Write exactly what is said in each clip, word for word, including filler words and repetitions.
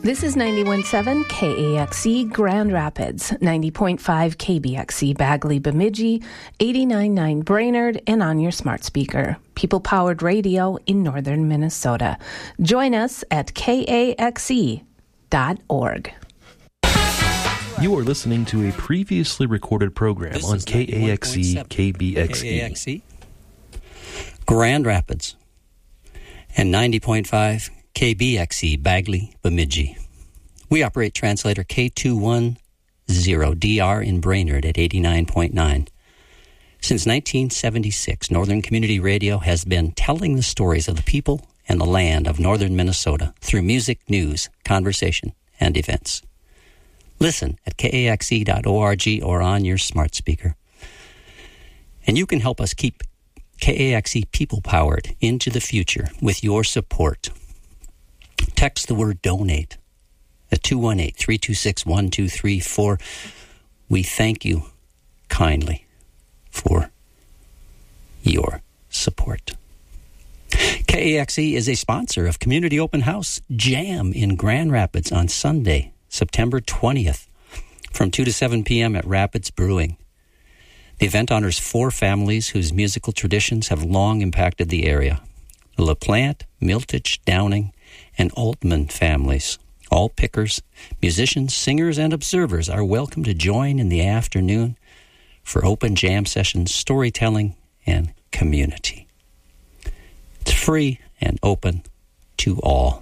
This is ninety-one point seven K A X C Grand Rapids, ninety point five K B X C Bagley Bemidji, eighty-nine point nine Brainerd, and on your smart speaker. People-powered radio in northern Minnesota. Join us at K A X E dot org. You are listening to a previously recorded program This on is K A X E K B X E. K A X E Grand Rapids and ninety point five K B X E Bagley Bemidji. We operate translator K two one zero D R in Brainerd at eighty-nine point nine. Since nineteen seventy-six, Northern Community Radio has been telling the stories of the people and the land of northern Minnesota through music, news, conversation, and events. Listen at K A X E dot org or on your smart speaker. And you can help us keep K A X E people-powered into the future with your support. Text the word donate at two one eight, three two six, one two three four. We thank you kindly for your support. K A X E is a sponsor of Community Open House Jam in Grand Rapids on Sunday, September twentieth, from two to seven p.m. at Rapids Brewing. The event honors four families whose musical traditions have long impacted the area. The LaPlante, Miltich, Downing, and Altman families. All pickers, musicians, singers, and observers are welcome to join in the afternoon for open jam sessions, storytelling, and community. It's free and open to all.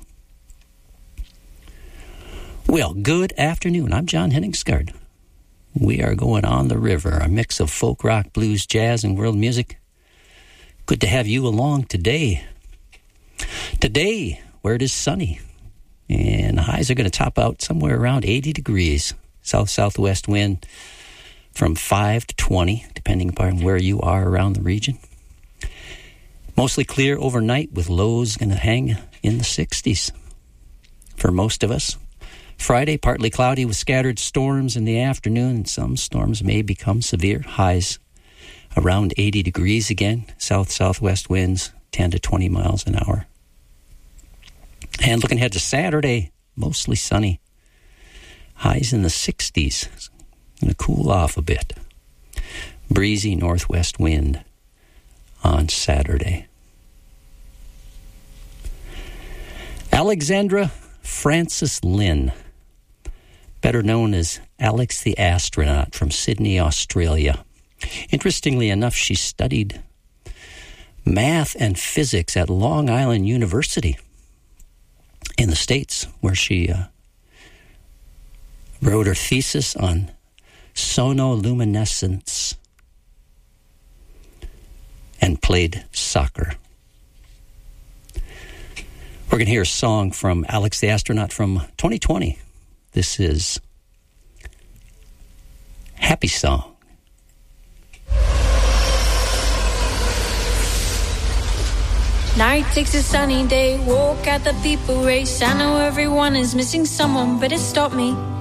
Well, good afternoon. I'm John Henningsgaard. We are going on the river, a mix of folk rock, blues, jazz, and world music. Good to have you along today. Today, where it is sunny, and the highs are going to top out somewhere around eighty degrees. South-southwest wind from five to twenty, depending upon where you are around the region. Mostly clear overnight with lows going to hang in the sixties for most of us. Friday, partly cloudy with scattered storms in the afternoon, and some storms may become severe. Highs around eighty degrees again. South-southwest winds ten to twenty miles an hour. And looking ahead to Saturday, mostly sunny. Highs in the sixties. Going to cool off a bit. Breezy northwest wind on Saturday. Alexandra Frances Lynn, better known as Alex the Astronaut, from Sydney, Australia. Interestingly enough, she studied math and physics at Long Island University in the States, where she uh, wrote her thesis on sonoluminescence and played soccer. We're going to hear a song from Alex the Astronaut from twenty twenty. This is Happy Song. ninety-six, a sunny day, woke at the people race. I know everyone is missing someone, but it stopped me.